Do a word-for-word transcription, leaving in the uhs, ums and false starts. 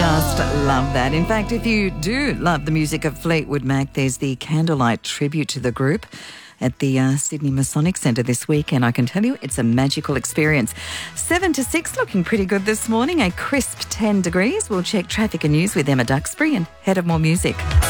Just love that. In fact, if you do love the music of Fleetwood Mac, there's the candlelight tribute to the group at the uh, Sydney Masonic Centre this week, and I can tell you it's a magical experience. Seven to six, looking pretty good this morning. A crisp ten degrees. We'll check traffic and news with Emma Duxbury and head of More Music.